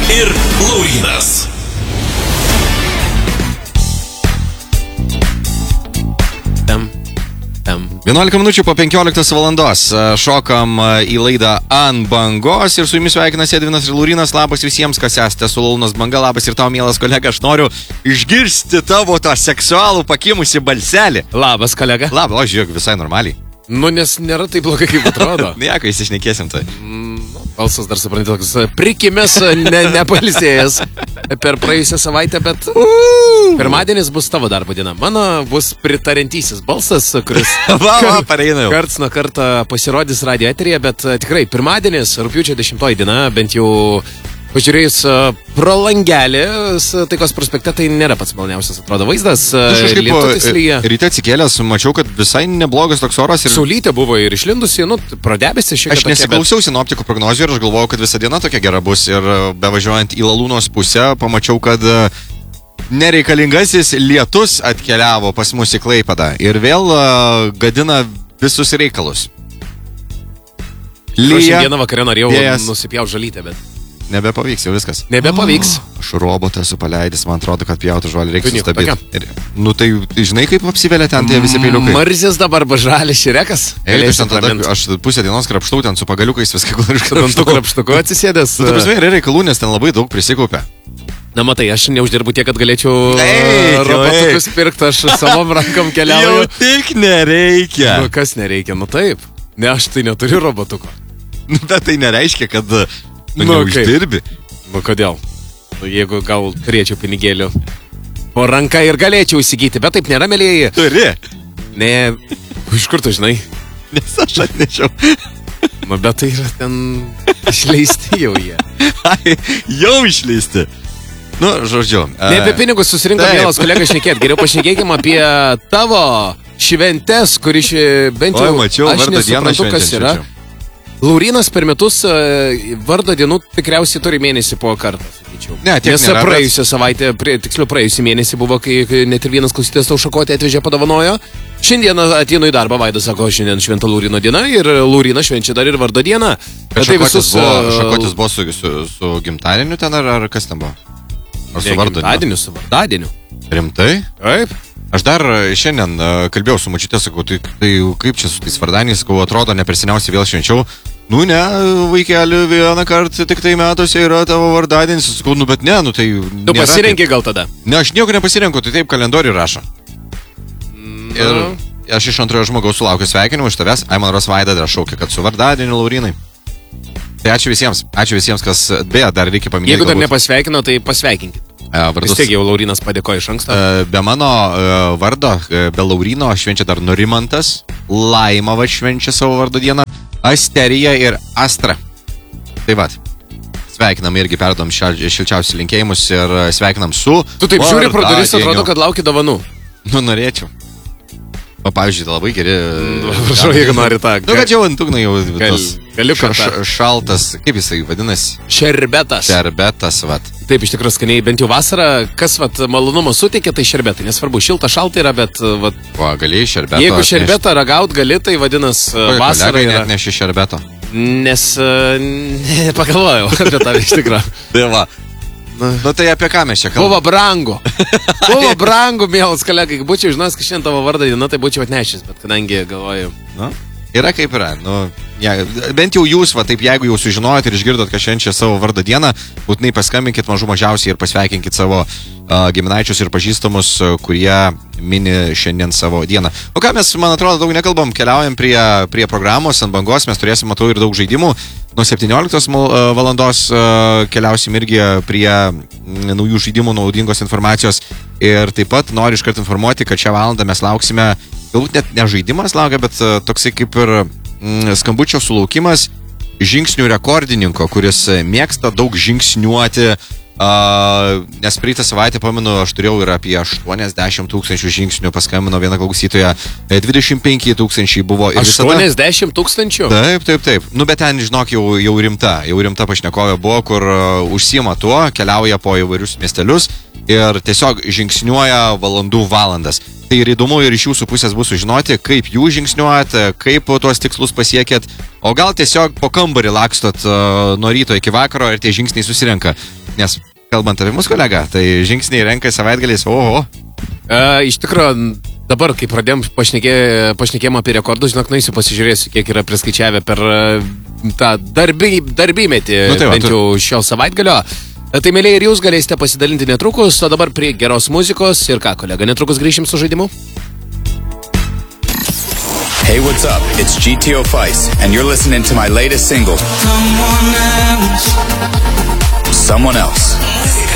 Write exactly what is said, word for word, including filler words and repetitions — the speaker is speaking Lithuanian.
ir Laurynas. vienuolika minučių po penkioliktos valandos šokam į laidą Ant bangos ir su jumis sveikinasi Edvinas ir Laurynas. Labas visiems, kas esate su Laurynas banga. Labas ir tau, mielas kolega, aš noriu išgirsti tavo tą seksualų pakimusi balselį. Labas, kolega. Labas, o žiūrėk, visai normaliai. Nu, nes nėra taip blogai, kaip atrodo. Nieko, įsišnekėsim tai. Mm, balsas dar suprantate, toks prikimės, ne, nepalisėjęs per praėjusią savaitę, bet uh, pirmadienis bus tavo darbo diena. Mano bus pritarentysis balsas, kuris va, va, pareina jau. Karts nuo karto pasirodys radio eteryje, bet tikrai pirmadienis, rugpjūčio dešimtoji diena, bent jau pažiūrėjus pro langelį, Taikos prospekte, tai nėra pats maloniausias, atrodo, vaizdas. Ryte atsikėlęs, mačiau, kad visai neblogas toks oras. Ir... Saulytė buvo ir išlindusi, nu, pradebėsi šiek tiek. Aš nesiklausiau sinoptikų prognozių ir aš galvojau, kad visa diena tokia gera bus. Ir bevažiuojant į Lalūnos pusę, pamačiau, kad nereikalingasis lietus atkeliavo pas mus į Klaipėdą. Ir vėl gadina visus reikalus. Lyja. Šiandieną vakarė norėjau yes. nusipjauti žalytę, bet... Nebepavyks, jau viskas. Nebepavyks. Oh, aš robotą esu paleidęs, man atrodo, kad pjautų žolį reikia sustabdyti. Ir, nu tai, žinai, kaip apsivelia ten tie visi peiliukai? Marzės dabar bažalis širekas. Eil, aš, tada, aš pusę dienos krapštau ten su pagaliukais viską, kur aš krapštau. Krapštuku atsisėdęs. Nu, ta prasme, yra reikalų, nes ten labai daug prisikaupia. Na matai, aš neuždirbu tiek, kad galėčiau robotukus pirkti, aš savom rankom keliauju. Jau tik nereikia. Nu, kas nereikia? Nu taip. Ne, aš tai neturiu robotuko. Nu, bet tai nereiškia, kad... Nu, nu neuždirbi. Nu, kodėl? Nu, jeigu gal turėčiau pinigėlių po ranką ir galėčiau įsigyti, bet taip nėra, mėlėjai. Turi? Ne, iš kur tu žinai? Nes aš atnešiau. Nu, bet tai yra ten išleisti jau jie. Ai, jau išleisti. Nu, žodžiu. Ne apie pinigus susirinko mielas kolega šnekėt. Geriau pašnekėkim apie tavo šventes, kuri ši, bent jau o, mačiau, aš nesuprantu, kas yra. Laurynas per metus vardo dienų tikriausiai turi mėnesį po kartą, sakyčiau. Ne, tiek Nes nėra, praėjusią savaitę, prie, tiksliau praėjusią mėnesį buvo, kai net ir vienas klausytojas tau šakotę atvežė padovanojo. Šiandieną ateinu į darbą, Vaidas sako, šiandien šventa Lauryno diena ir Laurynas švenčia dar ir vardo dieną. Bet tai visus... Buvo, šakotis buvo su, su, su gimtadieniu ten ar, ar kas ten buvo? Ar su vardo gimtadieniu, su vardadieniu. Rimtai? Taip. Aš dar šiandien kalbėjau su mačytė, sakau, tai, tai kaip čia su tais vardaniais, sakau, atrodo, neperseniausiai vėl švenčiau. Nu ne, vaikeli, vieną kartą tik tai metuose yra tavo vardadienis. Sakau, nu bet ne, nu tai... Tu pasirenki gal tada? Ne, aš nieko nepasirenku, tai taip kalendorių rašo. Mm, ir aš iš antrojo žmogaus sulaukiu sveikinimų iš tavęs, Aimanas Vaida dar šaukia, kad su vardadieniu, Laurynai. Tai ačiū visiems, ačiū visiems, kas beje dar reikia paminėti. Jeigu dar galbūt... nepasveikino, tai pasveikinkit. Vardus, vis tiek jau Laurynas padėkoja iš anksto. Be mano vardo, be Lauryno švenčia dar Norimantas, Laimava švenčia savo vardo dieną, Asterija ir Astra. Tai vat, sveikinam irgi perdom šilčiausius linkėjimus ir sveikinam su... Tu taip žiūri pro duris, atrodo, kad lauki dovanų. Nu, norėčiau. O pavyzdžiui, labai geri... Prašau, jeigu nori tą... Nu, kad jau ant dugno jau... Galiu šaltas, kaip jisai vadinasi? Šerbetas. Šerbetas, vat. Taip, iš tikrųjų skaniai, bent jau vasarą, kas vat malonumą suteikia, tai šerbetai. Nesvarbu, šilta, šalta yra, bet vat... O, galėjai šerbeto... Jeigu šerbetą ragaut gali, tai vadinas vasarą yra... Net neši šerbeto. Nes... Ne, pagalvojau apie tą iš tikrųjų. Tai va. Nu tai apie ką mes čia kalbame? Buvo brangu. Buvo brangu, mielas kolega. Jeigu būčiau žinojęs, kad šiandien tavo vardą diena, tai būčiau atnešęs, bet kadangi galvoju... Nu, yra kaip yra. Nu, ja, bent jau jūs, va, taip, jeigu jau sužinojot ir išgirdot, kad šiandien savo vardą dieną, būtinai paskambinkit mažų mažiausiai ir pasveikinkit savo uh, giminaičius ir pažįstamus, uh, kurie mini šiandien savo dieną. O ką mes, man atrodo, daug nekalbam, keliaujam prie, prie programos ant bangos, mes turėsim, matau, ir daug žaidimų. Nuo septynioliktos valandos keliausim irgi prie naujų žaidimų, naudingos informacijos ir taip pat noriu iškart informuoti, kad šią valandą mes lauksime, galbūt net ne žaidimas laukia, bet toksai kaip ir skambučio sulaukimas žingsnių rekordininko, kuris mėgsta daug žingsniuoti, Uh, nes praeitą savaitę, pamenu, aš turėjau ir apie aštuoniasdešimt tūkstančių žingsnių, paskambino viena klausytoja, dvidešimt penki tūkstančiai buvo. Ir aštuoniasdešimt tūkstančių? Taip, taip, taip. Nu, bet ten, žinok, jau, jau rimta, jau rimta pašnekovė buvo, kur uh, užsiima tuo, keliauja po įvairius miestelius ir tiesiog žingsniuoja valandų valandas. Tai ir įdomu ir iš jūsų pusės bus sužinoti, kaip jūs žingsniuojat, kaip tuos tikslus pasiekėt, o gal tiesiog po kambarį lakstot uh, nuo ryto iki vakaro ir tie žingsniai susirenka. nes kalbant apie mūsų kolegą, tai žingsniai renka savaitgaliais, oho. E, iš tikrųjų, dabar, kai pradėjom pašnekė, pašnekėjimą apie rekordus, žinok, naisiu pasižiūrėsiu, kiek yra priskaičiavę per tą darby, darbymetį, nu, tai va, bent jau šio savaitgalio. Tai, mėlyje, ir jūs galėsite pasidalinti netrukus, o dabar prie geros muzikos. Ir ką, kolega, netrukus grįšim su žaidimu? Hey, what's up? It's G T O Fice, and you're listening to my latest single, Someone Else. Someone Else.